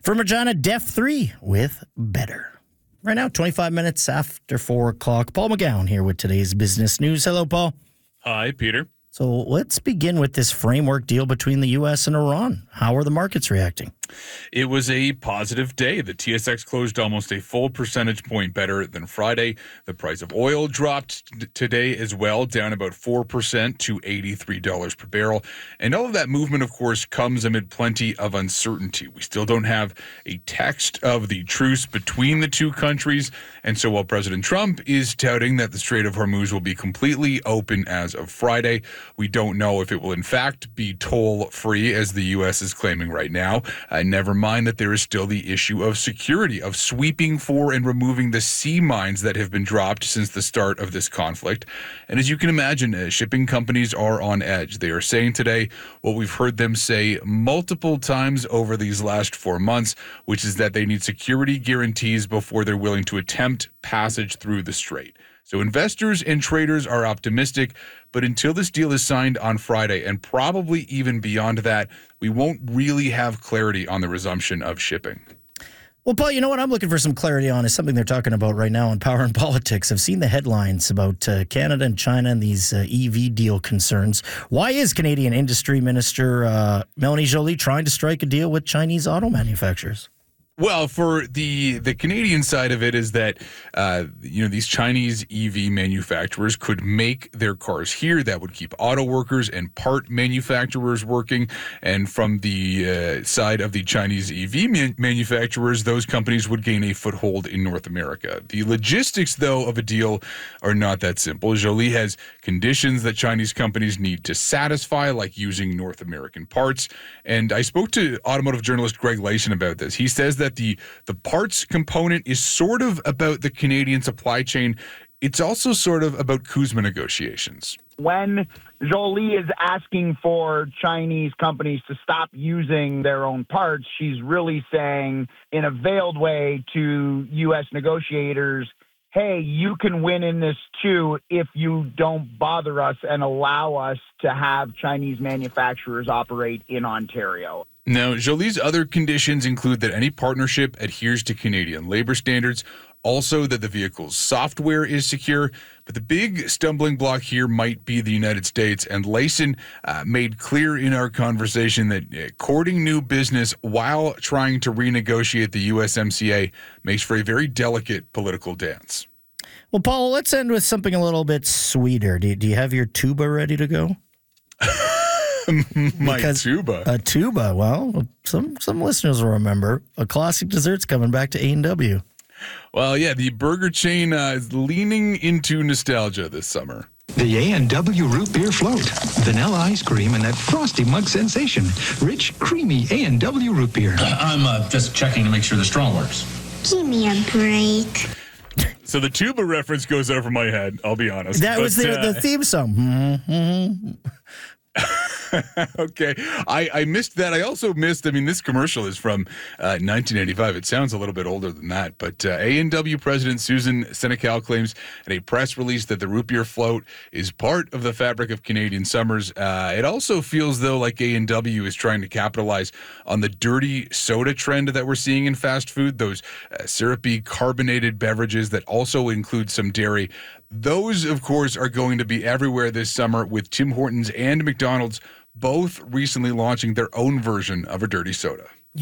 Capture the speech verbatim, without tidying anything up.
From Regina, Def three with Better. Right now, twenty-five minutes after four o'clock. Paul McGowan here with today's business news. Hello, Paul. Hi, Peter. So let's begin with this framework deal between the U S and Iran. How are the markets reacting? It was a positive day. The T S X closed almost a full percentage point better than Friday. The price of oil dropped t- today as well, down about four percent to eighty-three dollars per barrel. And all of that movement, of course, comes amid plenty of uncertainty. We still don't have a text of the truce between the two countries. And so while President Trump is touting that the Strait of Hormuz will be completely open as of Friday, we don't know if it will in fact be toll-free, as the U S is claiming right now. Uh, never mind that there is still the issue of security, of sweeping for and removing the sea mines that have been dropped since the start of this conflict. And as you can imagine, uh, shipping companies are on edge. They are saying today what we've heard them say multiple times over these last four months, which is that they need security guarantees before they're willing to attempt passage through the strait. So investors and traders are optimistic, but until this deal is signed on Friday, and probably even beyond that, we won't really have clarity on the resumption of shipping. Well, Paul, you know what I'm looking for some clarity on is something they're talking about right now in Power and Politics. I've seen the headlines about uh, Canada and China and these uh, E V deal concerns. Why is Canadian Industry Minister uh, Melanie Joly trying to strike a deal with Chinese auto manufacturers? Well, for the the Canadian side of it is that, uh, you know, these Chinese E V manufacturers could make their cars here. That would keep auto workers and part manufacturers working. And from the uh, side of the Chinese E V man- manufacturers, those companies would gain a foothold in North America. The logistics, though, of a deal are not that simple. Joly has conditions that Chinese companies need to satisfy, like using North American parts. And I spoke to automotive journalist Greg Layson about this. He says that that the, the parts component is sort of about the Canadian supply chain. It's also sort of about CUSMA negotiations. When Joly is asking for Chinese companies to stop using their own parts, she's really saying in a veiled way to U S negotiators, hey, you can win in this too if you don't bother us and allow us to have Chinese manufacturers operate in Ontario. Now, Joly's other conditions include that any partnership adheres to Canadian labor standards, also that the vehicle's software is secure. But the big stumbling block here might be the United States. And Layson uh, made clear in our conversation that uh, courting new business while trying to renegotiate the U S M C A makes for a very delicate political dance. Well, Paul, let's end with something a little bit sweeter. Do you, do you have your tuba ready to go? My Because tuba. A tuba. Well, some some listeners will remember a classic dessert's coming back to A and W. Well, yeah, the burger chain uh, is leaning into nostalgia this summer. The A and W Root Beer Float. Vanilla ice cream and that frosty mug sensation. Rich, creamy A and W Root Beer. I'm uh, just checking to make sure the straw works. Give me a break. So the tuba reference goes over my head, I'll be honest. That But, was the, uh, the theme song. Mm-hmm. Okay. I, I missed that. I also missed, I mean, this commercial is from uh, nineteen eighty-five. It sounds a little bit older than that. But uh, A and W President Susan Senecal claims in a press release that the root beer float is part of the fabric of Canadian summers. Uh, it also feels, though, like A and W is trying to capitalize on the dirty soda trend that we're seeing in fast food, those uh, syrupy carbonated beverages that also include some dairy. Those, of course, are going to be everywhere this summer, with Tim Hortons and McDonald's both recently launching their own version of a dirty soda.